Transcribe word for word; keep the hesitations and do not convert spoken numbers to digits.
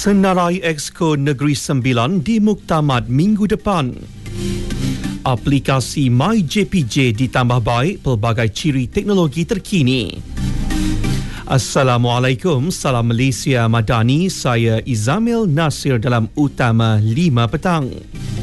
Senarai Exco Negeri Sembilan dimuktamad minggu depan. Aplikasi MyJPJ ditambah baik pelbagai ciri teknologi terkini. Assalamualaikum, salam Malaysia Madani. Saya Izamil Nasir dalam Utama lima petang.